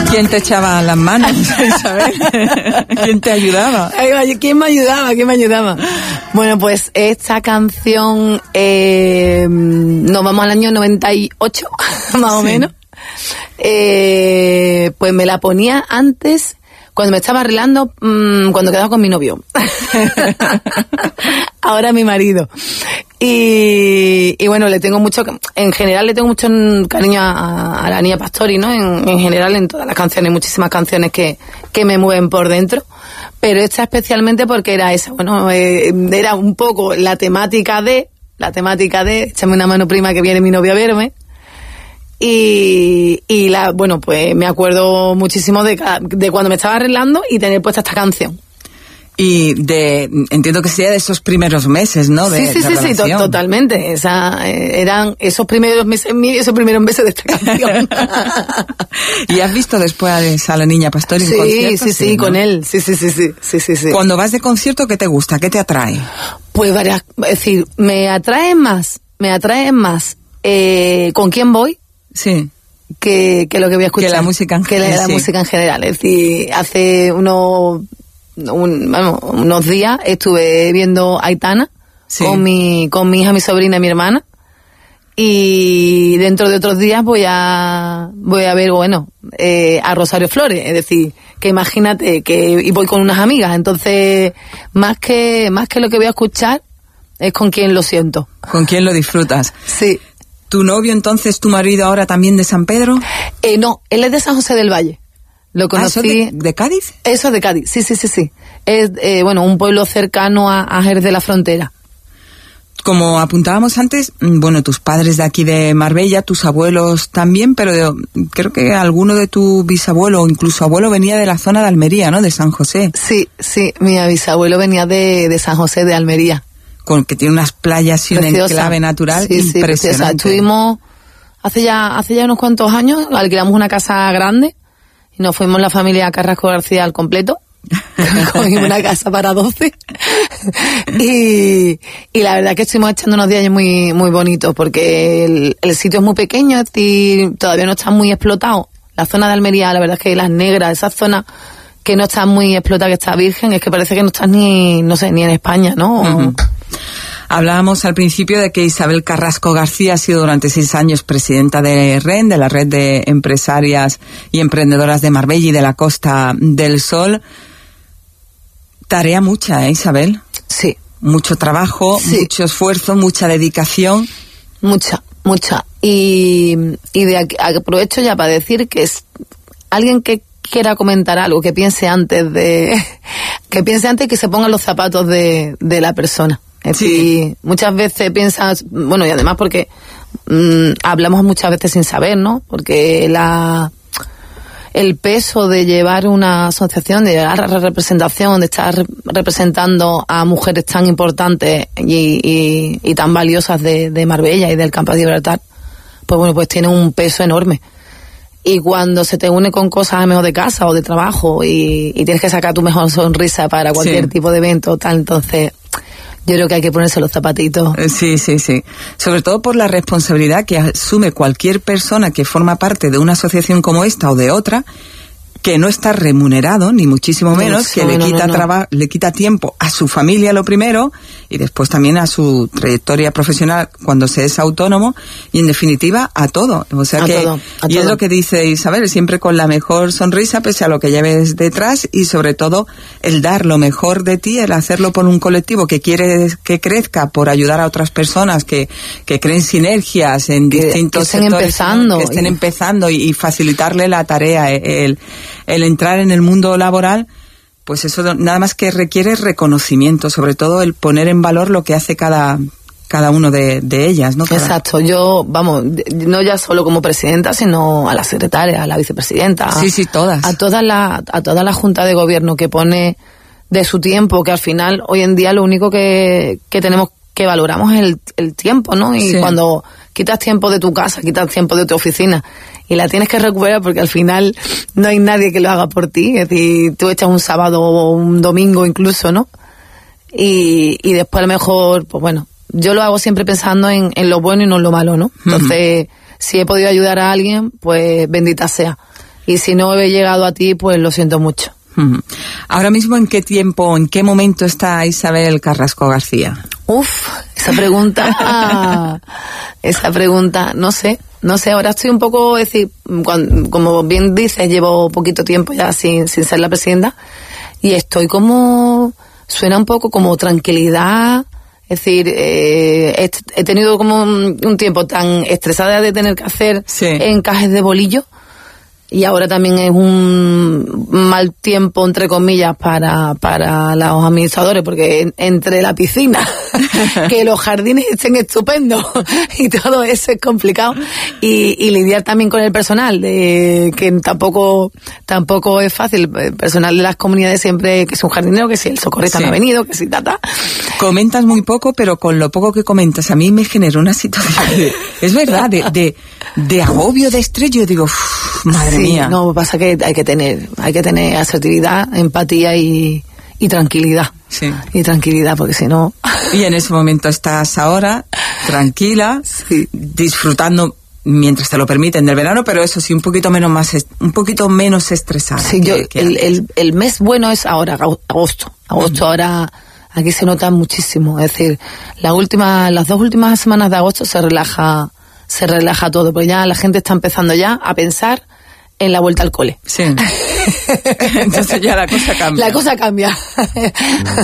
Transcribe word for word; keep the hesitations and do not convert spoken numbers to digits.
¿Quién te echaba las manos, Isabel? ¿Quién te ayudaba? ¿Quién me ayudaba? ¿Quién me ayudaba? Bueno, pues esta canción, eh, nos vamos al año noventa y ocho, más sí. o menos. Eh, pues me la ponía antes, cuando me estaba arreglando, mmm, cuando quedaba con mi novio. Ahora mi marido. Y, y bueno, le tengo mucho, en general le tengo mucho cariño a, a la niña Pastori, ¿no? En, en general en todas las canciones, muchísimas canciones que, que me mueven por dentro. Pero esta especialmente porque era esa, bueno, eh, era un poco la temática de, la temática de, échame una mano prima que viene mi novio a verme. Y, y la, bueno, pues me acuerdo muchísimo de, de cuando me estaba arreglando y tener puesta esta canción. Y de, entiendo que sea de esos primeros meses, ¿no? De, sí, sí, de sí, sí, to- totalmente. Esa, eh, eran esos primeros meses míos, esos primeros meses de esta canción. ¿Y has visto después a la niña Pastori en sí, concierto? Sí, sí, sí, ¿no? Con él. Sí, sí, sí, sí, sí, sí, sí. Cuando vas de concierto, ¿qué te gusta? ¿Qué te atrae? Pues varias, es decir, me atrae más, me atrae más, eh, ¿con quién voy? Sí. Que, que lo que voy a escuchar. Que la música en general. Que la, sí. la música en general. Es decir, hace unos, un, bueno, unos días estuve viendo Aitana sí. con mi, con mi hija, mi sobrina y mi hermana. Y dentro de otros días voy a, voy a ver, bueno, eh, a Rosario Flores. Es decir, que imagínate que, y voy con unas amigas. Entonces, más que, más que lo que voy a escuchar, es con quién lo siento. Con quién lo disfrutas. Sí. ¿Tu novio entonces, tu marido ahora también de San Pedro? Eh, no, él es de San José del Valle. Lo conocí. ¿Ah, eso de, de Cádiz? Eso es de Cádiz, sí, sí, sí, sí. Es, eh, bueno, un pueblo cercano a, a Jerez de la Frontera. Como apuntábamos antes, bueno, tus padres de aquí de Marbella, tus abuelos también, pero de, creo que alguno de tu bisabuelo o incluso abuelo venía de la zona de Almería, ¿no? De San José. Sí, sí, mi bisabuelo venía de, de San José de Almería. Con que tiene unas playas y preciosa. Un enclave natural sí, impresionante. Sí, estuvimos hace ya hace ya unos cuantos años, alquilamos una casa grande y nos fuimos la familia Carrasco García al completo. Cogimos una casa para doce y, y la verdad que estuvimos echando unos días muy muy bonitos porque el, el sitio es muy pequeño, es decir, todavía no está muy explotado. La zona de Almería, la verdad es que Las Negras, esa zona que no está muy explotada, que está virgen, es que parece que no estás ni, no sé, ni en España, ¿no? Uh-huh. Hablábamos al principio de que Isabel Carrasco García ha sido durante seis años presidenta de R E N, de la Red de Empresarias y Emprendedoras de Marbella y de la Costa del Sol. Tarea mucha, ¿eh, Isabel? Sí. Mucho trabajo, sí. mucho esfuerzo, mucha dedicación. Mucha, mucha. Y, y de aquí, aprovecho ya para decir que es alguien que quiera comentar algo, que piense antes de, que piense antes que se pongan los zapatos de, de la persona. Es sí. decir, muchas veces piensas, bueno, y además porque mmm, hablamos muchas veces sin saber, ¿no? Porque la, el peso de llevar una asociación, de llevar la representación, de estar representando a mujeres tan importantes y, y, y tan valiosas de, de Marbella y del Campo de Gibraltar, pues bueno, pues tiene un peso enorme. Y cuando se te une con cosas a lo mejor de casa o de trabajo y, y tienes que sacar tu mejor sonrisa para cualquier sí. tipo de evento, tal, entonces yo creo que hay que ponerse los zapatitos. Sí, sí, sí. Sobre todo por la responsabilidad que asume cualquier persona que forma parte de una asociación como esta o de otra, que no está remunerado, ni muchísimo menos, no, que no, le quita no, no. Traba, le quita tiempo a su familia lo primero, y después también a su trayectoria profesional cuando se es autónomo, y en definitiva a todo. O sea a que, todo, a y todo. Es lo que dice Isabel, siempre con la mejor sonrisa, pese a lo que lleves detrás, y sobre todo el dar lo mejor de ti, el hacerlo por un colectivo que quiere que crezca, por ayudar a otras personas, que, que creen sinergias en que, distintos que estén sectores, empezando, que estén y... empezando y, y facilitarle la tarea, el el entrar en el mundo laboral, pues eso nada más que requiere reconocimiento, sobre todo el poner en valor lo que hace cada cada uno de, de ellas, ¿no? Cada... Exacto, yo, vamos, no ya solo como presidenta, sino a la secretaria, a la vicepresidenta. Sí, sí, todas. A toda la, a toda la Junta de Gobierno que pone de su tiempo, que al final, hoy en día lo único que, que tenemos que valoramos es el, el tiempo, ¿no? Y sí. cuando quitas tiempo de tu casa, quitas tiempo de tu oficina y la tienes que recuperar porque al final no hay nadie que lo haga por ti. Es decir, tú echas un sábado o un domingo incluso, ¿no? Y, y después a lo mejor, pues bueno, yo lo hago siempre pensando en, en lo bueno y no en lo malo, ¿no? Entonces, uh-huh. si he podido ayudar a alguien, pues bendita sea. y si no he llegado a ti, pues lo siento mucho. Uh-huh. Ahora mismo, ¿en qué tiempo, en qué momento está Isabel Carrasco García? Uf, esa pregunta, esa pregunta, no sé, no sé, ahora estoy un poco, es decir, cuando, como bien dices, llevo poquito tiempo ya sin, sin ser la presidenta, y estoy como, suena un poco como tranquilidad. Es decir, eh, he, he tenido como un, un tiempo tan estresada de tener que hacer sí. encajes de bolillo, y ahora también es un mal tiempo, entre comillas, para, para los administradores, porque entre la piscina, que los jardines estén estupendos y todo eso es complicado, y, y lidiar también con el personal, de, que tampoco tampoco es fácil. El personal de las comunidades siempre, que es un jardinero, que si el socorrista sí. no ha venido, que si tata. Comentas muy poco, pero con lo poco que comentas a mí me genera una situación de, es verdad, de, de, de agobio, de estrés. Yo digo, uff, madre sí, mía. No, pasa que hay que tener, hay que tener asertividad, empatía y, y tranquilidad. Sí. Y tranquilidad, porque si no. Y en ese momento estás ahora tranquila, sí. disfrutando mientras te lo permiten del verano, pero eso sí, un poquito menos más, un poquito menos estresada. Sí, que, yo, que el, el, el mes bueno es ahora, agosto. Agosto uh-huh. ahora, aquí se nota muchísimo. Es decir, la última, las dos últimas semanas de agosto se relaja, se relaja todo, porque ya la gente está empezando ya a pensar en la vuelta al cole. Sí. Entonces ya la cosa cambia. La cosa cambia.